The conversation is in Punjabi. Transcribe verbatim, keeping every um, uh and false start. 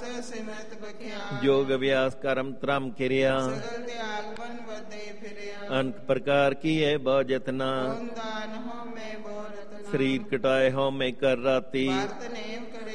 ਸਿਮਰਤ ਬਖਿਆ ਜੋਗ ਅਭਿਆਸ ਕਰਮ ਧਰਮ ਕਿਰਿਆ ਸਗਲ ਤਿਆਗ ਬਨ ਵਧੇ ਫਿਰਿਆ ਅਨਕ ਪ੍ਰਕਾਰ ਕੀਏ ਬਹੁ ਜਤਨਾ ਦਾਨ ਹੋ ਮੈਂ ਬੋਲਤ ਸਰੀਰ ਕਟਾਏ ਹੋ ਮੈਂ ਕਰ ਰਾਤੀ ਵਰਤ ਨੇਮ